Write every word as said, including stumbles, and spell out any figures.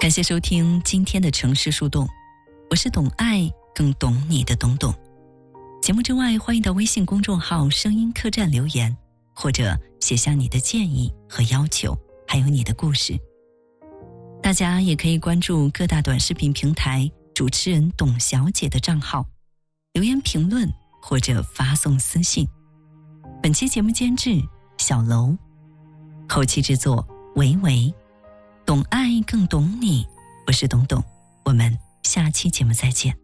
感谢收听今天的城市树洞，我是懂爱更懂你的懂懂。节目之外，欢迎到微信公众号声音客栈留言，或者写下你的建议和要求，还有你的故事。大家也可以关注各大短视频平台主持人董小姐的账号，留言评论或者发送私信。本期节目监制小楼，后期制作维维，懂爱更懂你，我是董董，我们下期节目再见。